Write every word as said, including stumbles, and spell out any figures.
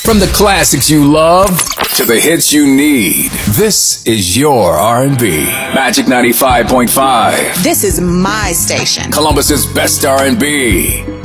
From the classics you love to the hits you need, this is your R and B. Magic ninety-five point five. This is my station. Columbus's best R and B.